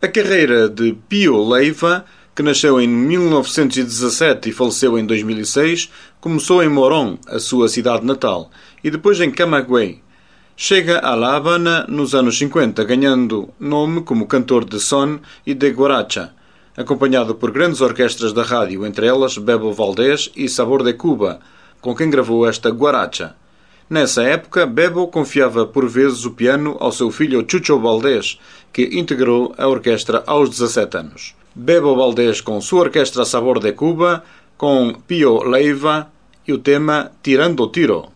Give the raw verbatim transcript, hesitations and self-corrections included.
A carreira de Pío Leiva, que nasceu em mil novecentos e dezassete e faleceu em dois mil e seis, começou em Morón, a sua cidade natal, e depois em Camagüey. Chega a La Habana nos anos cinquenta, ganhando nome como cantor de son e de guaracha, acompanhado por grandes orquestras da rádio, entre elas Bebo Valdés e Sabor de Cuba, com quem gravou esta guaracha. Nessa época, Bebo confiava por vezes o piano ao seu filho Chucho Valdés, que integrou a orquestra aos dezassete anos. Bebo Valdés com sua orquestra Sabor de Cuba, com Pío Leiva e o tema Tirando Tiro.